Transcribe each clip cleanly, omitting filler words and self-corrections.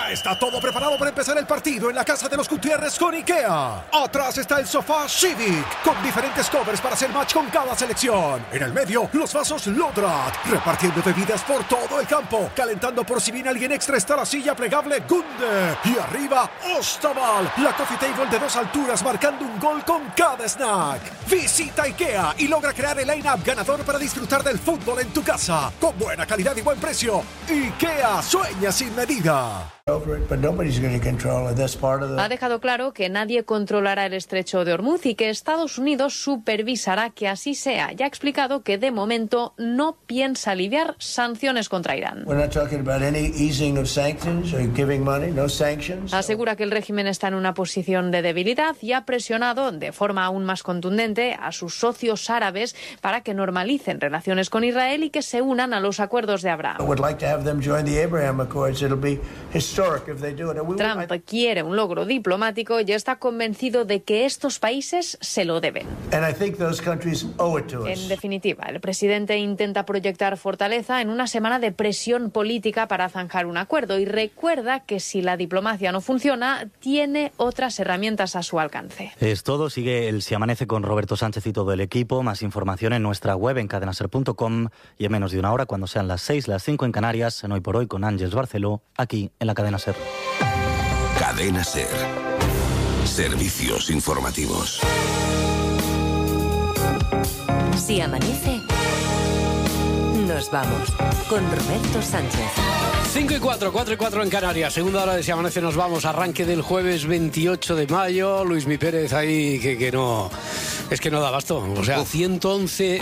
Ya está todo preparado para empezar el partido en la casa de los Gutiérrez con IKEA. Atrás está el sofá Civic, con diferentes covers para hacer match con cada selección. En el medio, los vasos Lodrat, repartiendo bebidas por todo el campo. Calentando por si viene alguien extra está la silla plegable Gunde. Y arriba, Ostaval, la coffee table de 2 alturas marcando un gol con cada snack. Visita IKEA y logra crear el line-up ganador para disfrutar del fútbol en tu casa. Con buena calidad y buen precio. IKEA, sueña sin medida. Ha dejado claro que nadie controlará el estrecho de Hormuz y que Estados Unidos supervisará que así sea. Ya ha explicado que de momento no piensa aliviar sanciones contra Irán. Asegura que el régimen está en una posición de debilidad y ha presionado de forma aún más contundente a sus socios árabes para que normalicen relaciones con Israel y que se unan a los acuerdos de Abraham. Trump quiere un logro diplomático y está convencido de que estos países se lo deben. En definitiva, el presidente intenta proyectar fortaleza en una semana de presión política para zanjar un acuerdo y recuerda que si la diplomacia no funciona, tiene otras herramientas a su alcance. Es todo. Sigue el Si Amanece con Roberto Sánchez y todo el equipo. Más información en nuestra web en cadenaser.com y en menos de una hora, cuando sean las 6, las 5 en Canarias, en Hoy por Hoy con Ángeles Barceló, aquí en la Cadena Ser. Cadena Ser. Servicios informativos. Si amanece, nos vamos con Roberto Sánchez. 5 y 4, 4 y 4 en Canarias. Segunda hora de Si Amanece nos vamos. Arranque del jueves 28 de mayo. Luismi Pérez ahí que no... Es que no da abasto. O sea, 111,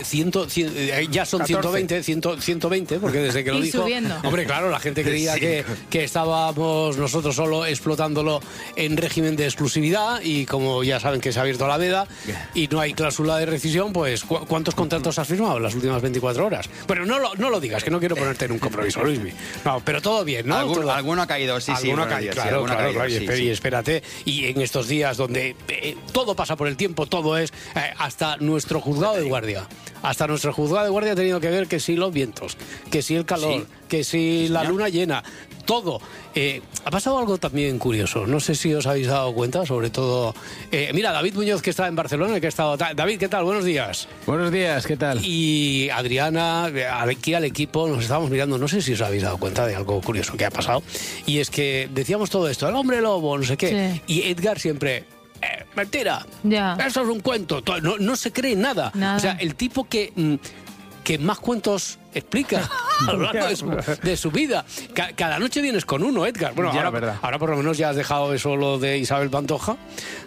ya son 14. 120, porque desde que lo dijo... Subiendo. Hombre, claro, la gente creía sí. que estábamos nosotros solo explotándolo en régimen de exclusividad y como ya saben que se ha abierto la veda y no hay cláusula de rescisión, pues ¿cuántos contratos has firmado en las últimas 24 horas? Bueno, no lo digas, que no quiero ponerte en un compromiso, Luismi. No, pero todo bien, ¿no? Alguno ha caído, sí. Alguno ha caído, claro, y espérate. Y en estos días donde todo pasa por el tiempo, todo es... hasta nuestro juzgado de guardia. Hasta nuestro juzgado de guardia ha tenido que ver que si los vientos, que si el calor, que si la luna llena, todo. Ha pasado algo también curioso. No sé si os habéis dado cuenta, sobre todo... mira, David Muñoz, que está en Barcelona, que ha estado... David, ¿qué tal? Buenos días. Buenos días, ¿qué tal? Y Adriana, aquí al equipo, nos estábamos mirando, no sé si os habéis dado cuenta de algo curioso que ha pasado. Y es que decíamos todo esto, el hombre lobo, no sé qué. Sí. Y Edgar siempre... mentira, eso es un cuento, no se cree nada. O sea, el tipo que más cuentos explica a lo largo de su vida. Cada noche vienes con uno, Edgar. Bueno, ahora por lo menos ya has dejado eso, lo de Isabel Pantoja,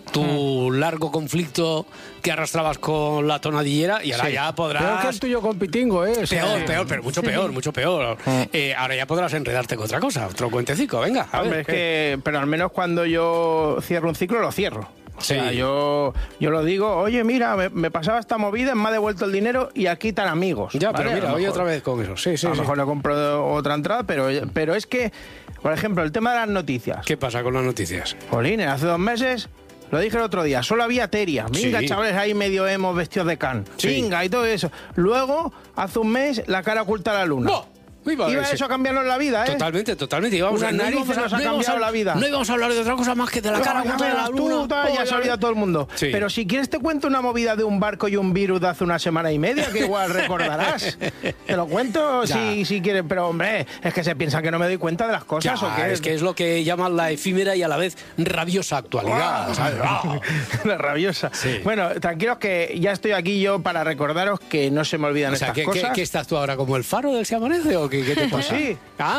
tu largo conflicto que arrastrabas con la tonadillera, y ahora ya podrás... Peor que el tuyo con Pitingo, ¿eh? Peor, pero mucho peor. Ahora ya podrás enredarte con otra cosa, otro cuentecico, venga. Hombre, es que... Pero al menos cuando yo cierro un ciclo, lo cierro. O sea, yo lo digo, oye, mira, me pasaba esta movida, me ha devuelto el dinero y aquí están amigos. Ya, ¿vale? Pero mira, hoy otra vez con eso. Sí. A lo mejor le compro otra entrada, pero es que, por ejemplo, el tema de las noticias. ¿Qué pasa con las noticias? Jolín, hace 2 meses, lo dije el otro día, solo había Teria. Venga, chavales, ahí medio hemos vestidos de can. Venga, y todo eso. Luego, hace un mes, la cara oculta a la luna. ¡No! Iba eso a cambiarnos la vida, ¿eh? Totalmente. Unas narices nos ha cambiado la vida. No íbamos a hablar de otra cosa más que de la cara oculta de la luna. Ya se ha olvidado todo el mundo. Sí. Pero si quieres te cuento una movida de un barco y un virus de hace una semana y media, que igual recordarás. Te lo cuento si quieres, pero hombre, es que se piensa que no me doy cuenta de las cosas. ¿O qué? Es que es lo que llaman la efímera y a la vez rabiosa actualidad. La rabiosa. Sí. Bueno, tranquilos que ya estoy aquí yo para recordaros que no se me olvidan estas cosas. ¿Qué estás tú ahora, como el faro del Si Amanece o qué te pasa? Sí.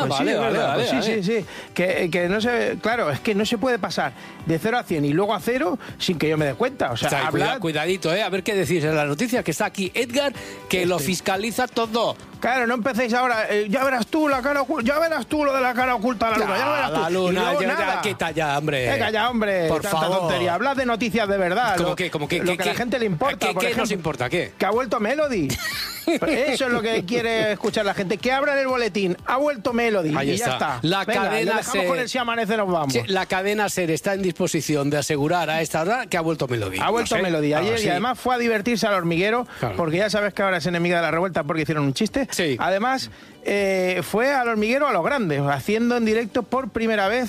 Vale. Sí. Que no se... Claro, es que no se puede pasar de 0 a 100 y luego a 0 sin que yo me dé cuenta. O sea, cuidadito, a ver qué decís en la noticia, que está aquí Edgar, que lo fiscaliza todo. Claro, no empecéis ahora, ya verás tú la cara oculta, ya verás tú lo de la cara oculta a la luna, ya verás tú. La luna, ya quita ya, hombre. Venga ya, hombre, por tanta favor. tontería. Hablad de noticias de verdad. Lo que a la gente le importa. ¿Qué nos importa? ¿Qué? Que ha vuelto Melody. Eso es lo que quiere escuchar la gente. Que abran el boletín. Ha vuelto Melody. Ahí y ya está. La Venga, cadena dejamos Ser, con el Si Amanece, nos vamos. La cadena Ser está en disposición de asegurar a esta hora que ha vuelto Melody. Ha vuelto Melody ayer y además fue a divertirse al hormiguero, porque ya sabes que ahora es enemiga de la revuelta porque hicieron un chiste. Sí. Además, fue al hormiguero a lo grande, haciendo en directo por primera vez